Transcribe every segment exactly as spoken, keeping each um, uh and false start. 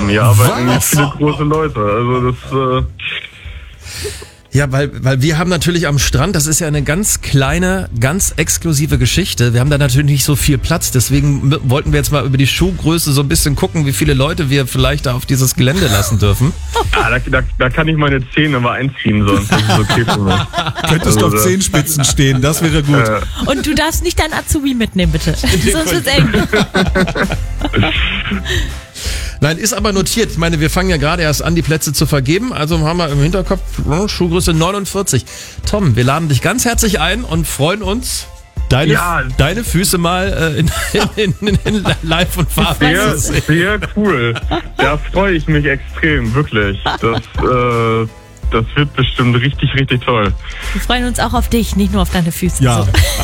Hier arbeiten nicht Was? viele große Leute. Also das... Äh, Ja, weil, weil wir haben natürlich am Strand, das ist ja eine ganz kleine, ganz exklusive Geschichte. Wir haben da natürlich nicht so viel Platz, deswegen m- wollten wir jetzt mal über die Schuhgröße so ein bisschen gucken, wie viele Leute wir vielleicht da auf dieses Gelände lassen dürfen. ah, da, da, da kann ich meine Zähne mal einziehen, sonst ist es okay für mich. Könntest Also auf das- Zehenspitzen stehen, das wäre gut. Äh, Und du darfst nicht deinen Azubi mitnehmen, bitte. Sonst wird's eng. Nein, ist aber notiert. Ich meine, wir fangen ja gerade erst an, die Plätze zu vergeben. Also haben wir im Hinterkopf oh, Schuhgröße neunundvierzig. Tom, wir laden dich ganz herzlich ein und freuen uns, deine, Ja. deine Füße mal äh, in, in, in, in live und Farbe sehr, zu sehen. sehr cool. Da freue ich mich extrem, wirklich. Das, äh, das wird bestimmt richtig, richtig toll. Wir freuen uns auch auf dich, nicht nur auf deine Füße. Ja.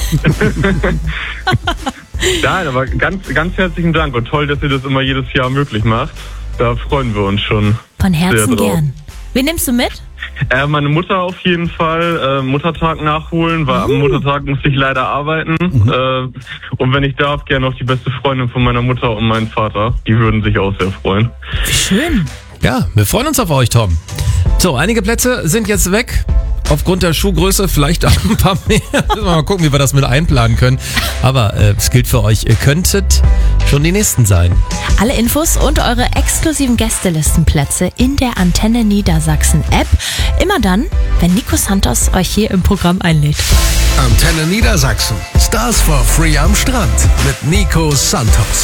Nein, aber ganz, ganz herzlichen Dank und toll, dass ihr das immer jedes Jahr möglich macht. Da freuen wir uns schon. Von sehr Herzen drauf. gern. Wen nimmst du mit? Äh, meine Mutter auf jeden Fall, äh, Muttertag nachholen, weil am Muttertag muss ich leider arbeiten. Äh, und wenn ich darf, gerne auch die beste Freundin von meiner Mutter und meinen Vater. Die würden sich auch sehr freuen. Schön. Ja, wir freuen uns auf euch, Tom. So, einige Plätze sind jetzt weg. Aufgrund der Schuhgröße vielleicht auch ein paar mehr. Müssen wir mal gucken, wie wir das mit einplanen können. Aber äh, es gilt für euch, ihr könntet schon die Nächsten sein. Alle Infos und eure exklusiven Gästelistenplätze in der Antenne Niedersachsen App. Immer dann, wenn Nico Santos euch hier im Programm einlädt. Antenne Niedersachsen. Stars for Free am Strand mit Nico Santos.